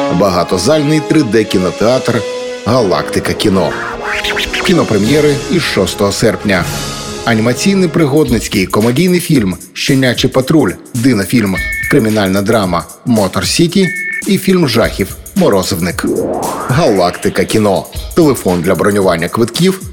багатозальний 3D-кінотеатр «Галактика кіно». Кінопрем'єри із 6 серпня. Анімаційний пригодницький комедійний фільм «Щенячий патруль», динофільм, кримінальна драма «Мотор Сіті» і фільм жахів «Морозивник». «Галактика кіно». Телефон для бронювання квитків